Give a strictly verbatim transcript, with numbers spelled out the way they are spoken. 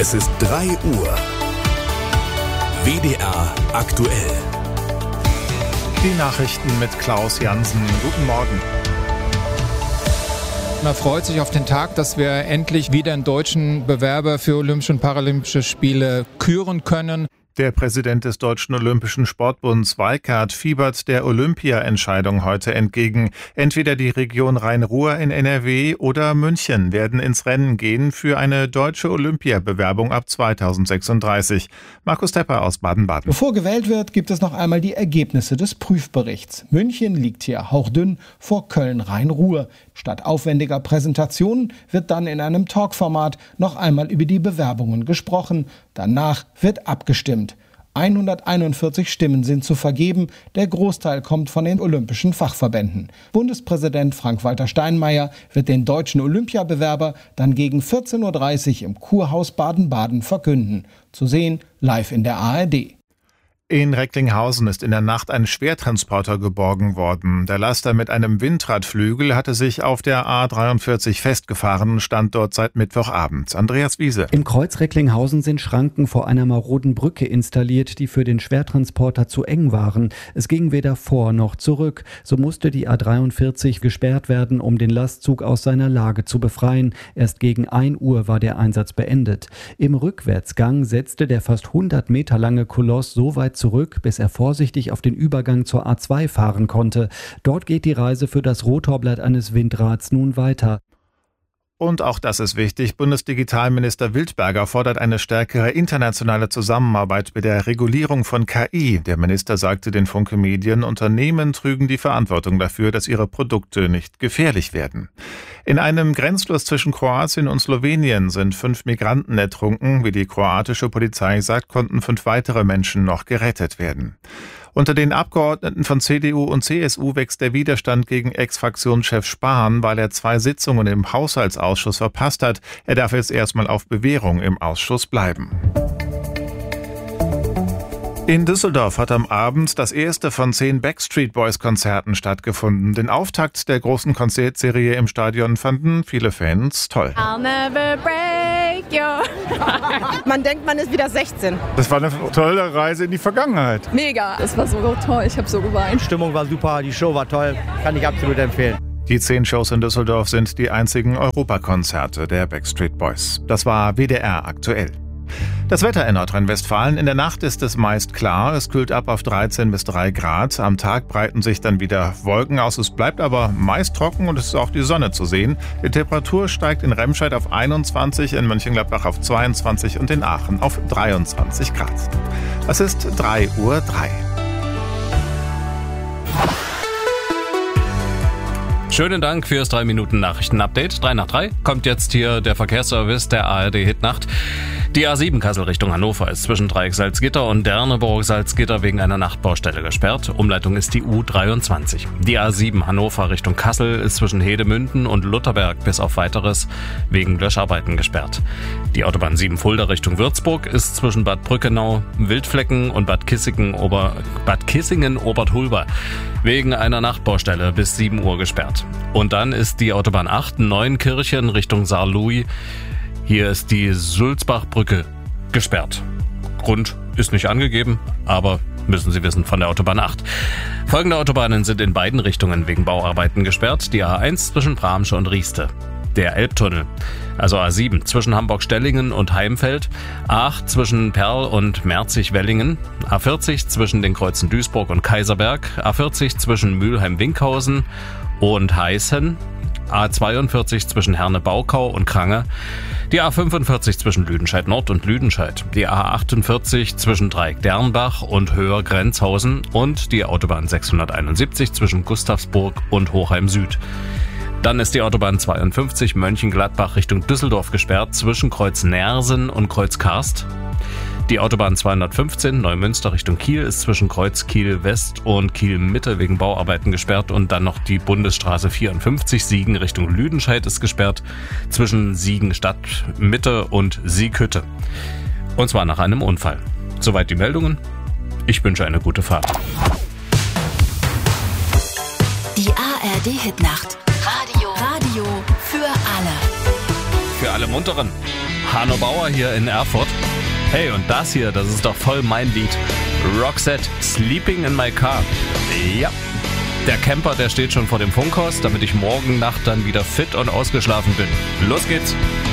Es ist drei Uhr. W D R aktuell. Die Nachrichten mit Klaus Jansen. Guten Morgen. Man freut sich auf den Tag, dass wir endlich wieder einen deutschen Bewerber für Olympische und Paralympische Spiele küren können. Der Präsident des Deutschen Olympischen Sportbunds Weikart fiebert der Olympia-Entscheidung heute entgegen. Entweder die Region Rhein-Ruhr in N R W oder München werden ins Rennen gehen für eine deutsche Olympiabewerbung ab zweitausendsechsunddreißig. Markus Tepper aus Baden-Baden. Bevor gewählt wird, gibt es noch einmal die Ergebnisse des Prüfberichts. München liegt hier hauchdünn vor Köln-Rhein-Ruhr. Statt aufwendiger Präsentationen wird dann in einem Talkformat noch einmal über die Bewerbungen gesprochen. Danach wird abgestimmt. hunderteinundvierzig Stimmen sind zu vergeben. Der Großteil kommt von den olympischen Fachverbänden. Bundespräsident Frank-Walter Steinmeier wird den deutschen Olympiabewerber dann gegen vierzehn Uhr dreißig im Kurhaus Baden-Baden verkünden. Zu sehen live in der A R D. In Recklinghausen ist in der Nacht ein Schwertransporter geborgen worden. Der Laster mit einem Windradflügel hatte sich auf der A dreiundvierzig festgefahren und stand dort seit Mittwochabend. Andreas Wiese. Im Kreuz Recklinghausen sind Schranken vor einer maroden Brücke installiert, die für den Schwertransporter zu eng waren. Es ging weder vor noch zurück. So musste die A dreiundvierzig gesperrt werden, um den Lastzug aus seiner Lage zu befreien. Erst gegen ein Uhr war der Einsatz beendet. Im Rückwärtsgang setzte der fast hundert Meter lange Koloss so weit zurück, bis er vorsichtig auf den Übergang zur A zwei fahren konnte. Dort geht die Reise für das Rotorblatt eines Windrads nun weiter. Und auch das ist wichtig. Bundesdigitalminister Wildberger fordert eine stärkere internationale Zusammenarbeit bei der Regulierung von K I. Der Minister sagte den Funke Medien, Unternehmen trügen die Verantwortung dafür, dass ihre Produkte nicht gefährlich werden. In einem Grenzfluss zwischen Kroatien und Slowenien sind fünf Migranten ertrunken. Wie die kroatische Polizei sagt, konnten fünf weitere Menschen noch gerettet werden. Unter den Abgeordneten von C D U und C S U wächst der Widerstand gegen Ex-Fraktionschef Spahn, weil er zwei Sitzungen im Haushaltsausschuss verpasst hat. Er darf jetzt erstmal auf Bewährung im Ausschuss bleiben. In Düsseldorf hat am Abend das erste von zehn Backstreet Boys Konzerten stattgefunden. Den Auftakt der großen Konzertserie im Stadion fanden viele Fans toll. I'll never break your Man denkt, man ist wieder sechzehn. Das war eine tolle Reise in die Vergangenheit. Mega, es war so toll, ich habe so geweint. Die Stimmung war super, die Show war toll, kann ich absolut empfehlen. Die zehn Shows in Düsseldorf sind die einzigen Europakonzerte der Backstreet Boys. Das war W D R aktuell. Das Wetter in Nordrhein-Westfalen. In der Nacht ist es meist klar. Es kühlt ab auf dreizehn bis drei Grad. Am Tag breiten sich dann wieder Wolken aus. Es bleibt aber meist trocken und es ist auch die Sonne zu sehen. Die Temperatur steigt in Remscheid auf einundzwanzig, in Mönchengladbach auf zweiundzwanzig und in Aachen auf dreiundzwanzig Grad. Es ist drei Uhr drei. Schönen Dank fürs drei Minuten Nachrichten-Update. drei nach drei kommt jetzt hier der Verkehrsservice der A R D Hitnacht. Die A sieben Kassel Richtung Hannover ist zwischen Dreieck Salzgitter und Derneburg-Salzgitter wegen einer Nachtbaustelle gesperrt. Umleitung ist die U dreiundzwanzig. Die A sieben Hannover Richtung Kassel ist zwischen Hedemünden und Lutherberg bis auf Weiteres wegen Löscharbeiten gesperrt. Die Autobahn sieben Fulda Richtung Würzburg ist zwischen Bad Brückenau, Wildflecken und Bad Kissingen, Ober, Bad Kissingen Oberthulba wegen einer Nachtbaustelle bis sieben Uhr gesperrt. Und dann ist die Autobahn acht Neuenkirchen Richtung Saarlouis. Hier ist die Sulzbachbrücke gesperrt. Grund ist nicht angegeben, aber müssen Sie wissen von der Autobahn acht. Folgende Autobahnen sind in beiden Richtungen wegen Bauarbeiten gesperrt. Die A eins zwischen Bramsche und Rieste. Der Elbtunnel, also A sieben zwischen Hamburg-Stellingen und Heimfeld, A acht zwischen Perl und Merzig-Wellingen, A vierzig zwischen den Kreuzen Duisburg und Kaiserberg, A vierzig zwischen Mülheim-Winkhausen und Heißen, A zweiundvierzig zwischen Herne-Baukau und Krange, die A fünfundvierzig zwischen Lüdenscheid Nord und Lüdenscheid, die A achtundvierzig zwischen Dreieck-Dernbach und Höher-Grenzhausen und die Autobahn sechshunderteinundsiebzig zwischen Gustavsburg und Hochheim Süd. Dann ist die Autobahn zweiundfünfzig Mönchengladbach Richtung Düsseldorf gesperrt zwischen Kreuz Nersen und Kreuz Karst. Die Autobahn zweihundertfünfzehn Neumünster Richtung Kiel ist zwischen Kreuz Kiel West und Kiel Mitte wegen Bauarbeiten gesperrt und dann noch die Bundesstraße vierundfünfzig Siegen Richtung Lüdenscheid ist gesperrt zwischen Siegen Stadt Mitte und Sieghütte. Und zwar nach einem Unfall. Soweit die Meldungen. Ich wünsche eine gute Fahrt. Die A R D-Hitnacht. Radio. Radio für alle. Für alle Munteren. Hanno Bauer hier in Erfurt. Hey, und das hier, das ist doch voll mein Lied. Roxette, Sleeping in My Car. Ja, der Camper, der steht schon vor dem Funkhaus, damit ich morgen Nacht dann wieder fit und ausgeschlafen bin. Los geht's!